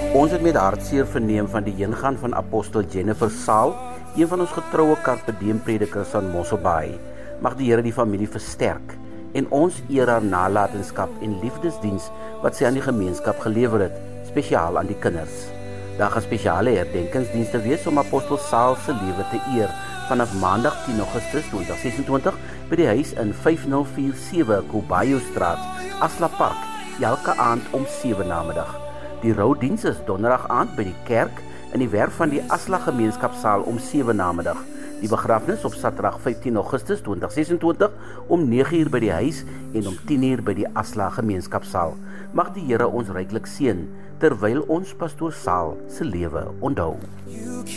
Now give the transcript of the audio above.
Ons het met hartseer verneem van die heengaan van apostel Jennifer Saal, een van ons getroue Carpe Diem predikers aan Mosselbaai. Mag die Here die familie versterk en ons eer haar nalatenskap en liefdesdiens wat sy aan die gemeenskap gelewer het, spesiaal aan die kinders. Daar gaan spesiale herdenkingsdienste wees om apostel Saal se lewe te eer vanaf maandag 10 Augustus 2026 by die huis in 5047 Kobayo Straat, Asla Park, elke aand om 7 namiddag. Die roudiens is donderdag aand by die kerk in die werf van die Asla gemeenskapsaal om 7 namiddag. Die begrafnis op Saterdag 15 Augustus 2026 om 9 uur by die huis en om 10 uur by die Asla gemeenskapsaal. Mag die Here ons ryklik seën terwyl ons pastoor Saal se lewe onthou.